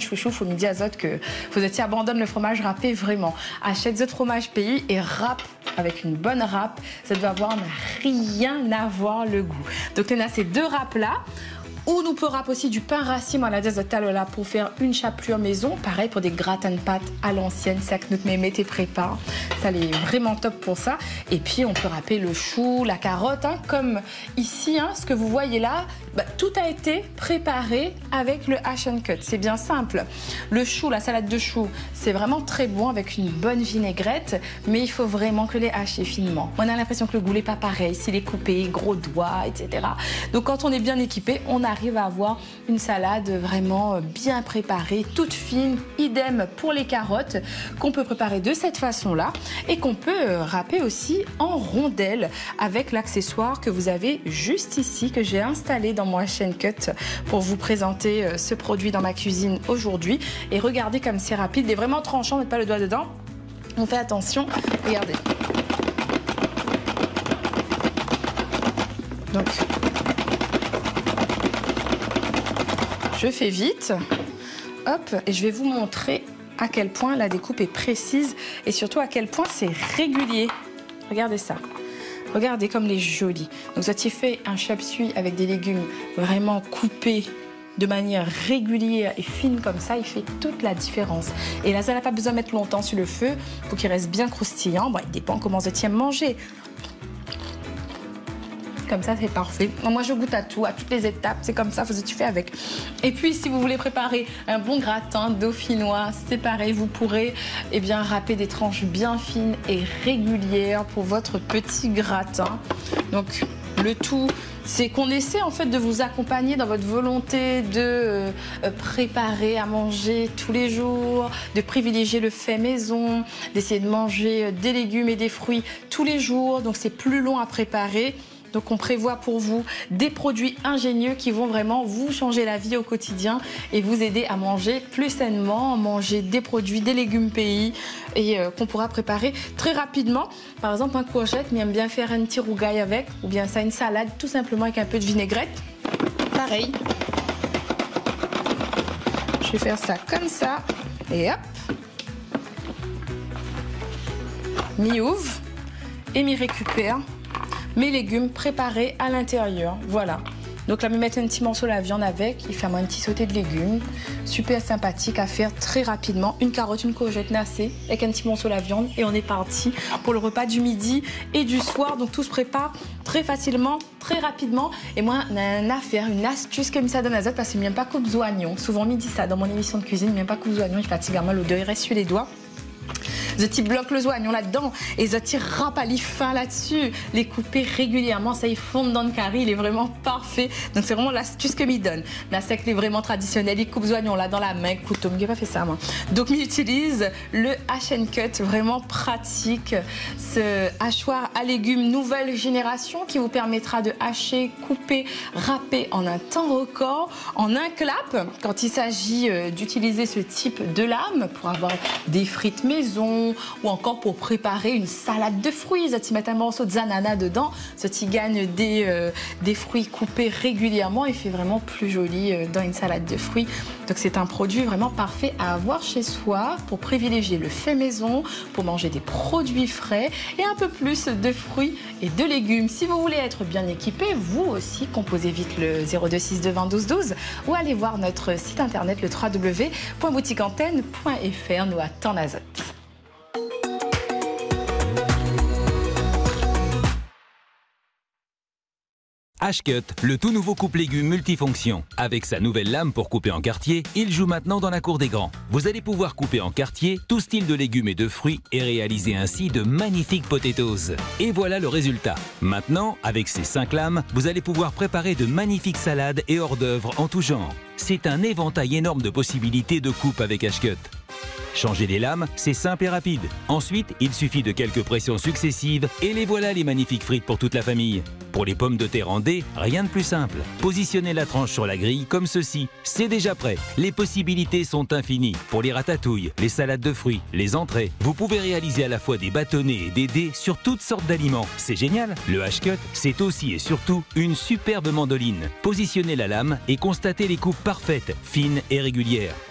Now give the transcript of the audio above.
chouchou, faut me dire Azote que vous étiez abandonne le fromage râpé vraiment. Achète ce fromage pays et râpe avec une bonne râpe. Ça doit avoir rien à voir le goût. Donc on a ces deux râpes là. Ou nous peut râper aussi du pain rassis, moi la de talola pour faire une chapelure maison. Pareil pour des gratins de pâtes à l'ancienne, c'est que notre mémé te prépare. Ça est vraiment top pour ça. Et puis on peut râper le chou, la carotte, hein, comme ici, hein, ce que vous voyez là, tout a été préparé avec le hash and cut. C'est bien simple. Le chou, la salade de chou, c'est vraiment très bon avec une bonne vinaigrette, mais il faut vraiment que les hacher finement. On a l'impression que le goût n'est pas pareil, s'il est coupé, gros doigts, etc. Donc quand on est bien équipé, on arrive à avoir une salade vraiment bien préparée, toute fine. Idem pour les carottes qu'on peut préparer de cette façon-là et qu'on peut râper aussi en rondelles avec l'accessoire que vous avez juste ici, que j'ai installé dans mon Hash and Cut pour vous présenter ce produit dans ma cuisine aujourd'hui. Et regardez comme c'est rapide et vraiment tranchant, mettez pas le doigt dedans. On fait attention, regardez. Donc, je fais vite, hop, et je vais vous montrer à quel point la découpe est précise et surtout à quel point c'est régulier. Regardez ça. Regardez comme il est joli. Donc, ça t'y fait un chop suey avec des légumes vraiment coupés de manière régulière et fine comme ça, il fait toute la différence. Et là, ça n'a pas besoin de mettre longtemps sur le feu pour qu'il reste bien croustillant. Bon, il dépend comment vous aimes manger. Comme ça, c'est parfait. Moi, je goûte à tout, à toutes les étapes. C'est comme ça, tu fais avec. Et puis, si vous voulez préparer un bon gratin dauphinois, c'est pareil. Vous pourrez râper des tranches bien fines et régulières pour votre petit gratin. Donc, le tout, c'est qu'on essaie en fait de vous accompagner dans votre volonté de préparer à manger tous les jours, de privilégier le fait maison, d'essayer de manger des légumes et des fruits tous les jours. Donc, c'est plus long à préparer. Donc on prévoit pour vous des produits ingénieux qui vont vraiment vous changer la vie au quotidien et vous aider à manger plus sainement, manger des produits, des légumes pays et qu'on pourra préparer très rapidement. Par exemple un courgette, mais aime bien faire un petit rougail avec, ou bien ça une salade tout simplement avec un peu de vinaigrette. Pareil. Je vais faire ça comme ça et hop. M'y ouvre et m'y récupère mes légumes préparés à l'intérieur. Voilà. Donc là, je vais mettre un petit morceau de la viande avec. Il fait un petit sauté de légumes. Super sympathique à faire très rapidement. Une carotte, une courgette nassée avec un petit morceau de la viande. Et on est parti pour le repas du midi et du soir. Donc tout se prépare très facilement, très rapidement. Et moi, on a une affaire, une astuce comme ça dans Azote parce qu'il n'aime pas coupe oignons. Souvent, on me dit ça dans mon émission de cuisine. Il n'aime pas coupe oignons. Il fatigue à mal l'odeur. Il reste sur les doigts. Zoti bloque le oignon là-dedans et Zoti râpe à fin là-dessus. Les couper régulièrement, ça y fonde dans le curry, il est vraiment parfait. Donc c'est vraiment l'astuce que m'y donne. La sec est vraiment traditionnelle, il coupe oignons là dans la main, couteau, je n'ai pas fait ça moi. Donc j'utilise le hash and cut, vraiment pratique. Ce hachoir à légumes nouvelle génération qui vous permettra de hacher, couper, râper en un temps record, en un clap. Quand il s'agit d'utiliser ce type de lame pour avoir des frites maison, ou encore pour préparer une salade de fruits. Ça, tu mets un morceau de zanana dedans, ça, tu gagnes des fruits coupés régulièrement et fait vraiment plus joli dans une salade de fruits. Donc c'est un produit vraiment parfait à avoir chez soi pour privilégier le fait maison, pour manger des produits frais et un peu plus de fruits et de légumes. Si vous voulez être bien équipé, vous aussi, composez vite le 0262 20 12 12 ou allez voir notre site internet le www.boutiqueantenne.fr. Nous attend Azote. Hash-Cut, le tout nouveau coupe-légumes multifonction. Avec sa nouvelle lame pour couper en quartier, il joue maintenant dans la cour des grands. Vous allez pouvoir couper en quartier tout style de légumes et de fruits et réaliser ainsi de magnifiques potatoes. Et voilà le résultat. Maintenant, avec ces 5 lames, vous allez pouvoir préparer de magnifiques salades et hors d'œuvre en tout genre. C'est un éventail énorme de possibilités de coupe avec Hash-Cut. Changer les lames, c'est simple et rapide. Ensuite, il suffit de quelques pressions successives et les voilà les magnifiques frites pour toute la famille. Pour les pommes de terre en dés, rien de plus simple. Positionnez la tranche sur la grille comme ceci. C'est déjà prêt. Les possibilités sont infinies. Pour les ratatouilles, les salades de fruits, les entrées, vous pouvez réaliser à la fois des bâtonnets et des dés sur toutes sortes d'aliments. C'est génial. Le hash-cut, c'est aussi et surtout une superbe mandoline. Positionnez la lame et constatez les coupes parfaites, fines et régulières.